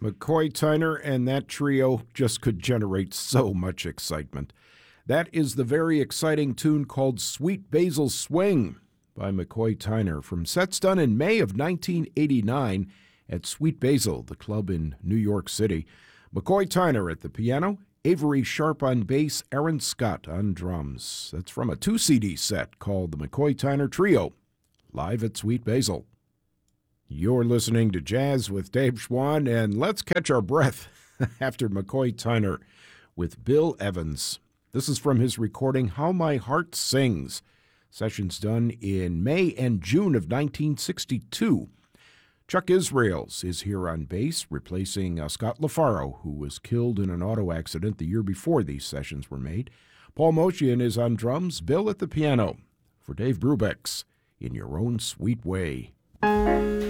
McCoy Tyner and that trio just could generate so much excitement. That is the very exciting tune called Sweet Basil Swing by McCoy Tyner from sets done in May of 1989 at Sweet Basil, the club in New York City. McCoy Tyner at the piano, Avery Sharp on bass, Aaron Scott on drums. That's from a 2-CD set called the McCoy Tyner Trio, live at Sweet Basil. You're listening to Jazz with Dave Schwann, and let's catch our breath after McCoy Tyner with Bill Evans. This is from his recording How My Heart Sings, sessions done in May and June of 1962. Chuck Israels is here on bass, replacing Scott LaFaro, who was killed in an auto accident the year before these sessions were made. Paul Motian is on drums, Bill at the piano. For Dave Brubeck's In Your Own Sweet Way.